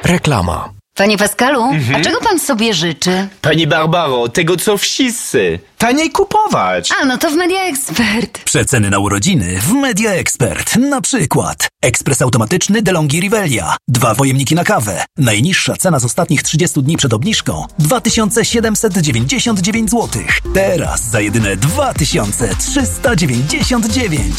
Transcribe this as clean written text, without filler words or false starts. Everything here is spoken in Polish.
Reklama. Panie Pascalu, a czego pan sobie życzy? Pani Barbaro, tego co wszyscy. Taniej kupować. A, no to w Media Expert. Przeceny na urodziny w Media Expert. Na przykład ekspres automatyczny DeLonghi Rivelia. 2 pojemniki na kawę. Najniższa cena z ostatnich 30 dni przed obniżką 2799 zł. Teraz za jedyne 2399.